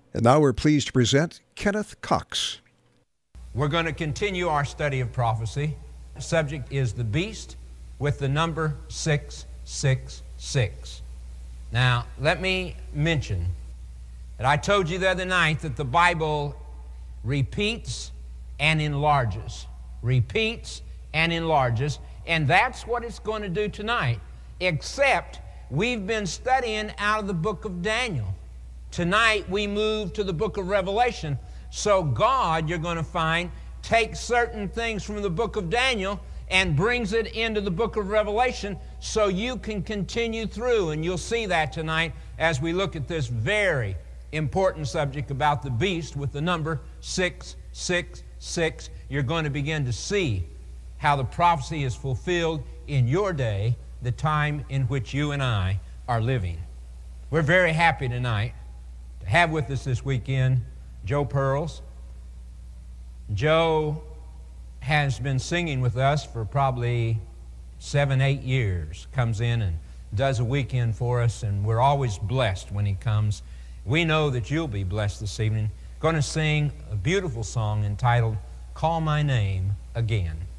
And now we're pleased to present Kenneth Cox. We're going to continue our study of prophecy. The subject is the beast with the number 666. Now, let me mention that I told you the other night that the Bible repeats and enlarges. Repeats and enlarges. And that's what it's going to do tonight. Except we've been studying out of the book of Daniel. Tonight we move to the book of Revelation. So God, you're going to find, takes certain things from the book of Daniel and brings it into the book of Revelation so you can continue through. And you'll see that tonight as we look at this very important subject about the beast with the number 666. You're going to begin to see how the prophecy is fulfilled in your day, the time in which you and I are living. We're very happy tonight to have with us this weekend Joe Pearls. Joe has been singing with us for probably 7-8 years. Comes in and does a weekend for us, and we're always blessed when he comes. We know that you'll be blessed this evening. Going to sing a beautiful song entitled, Call My Name Again.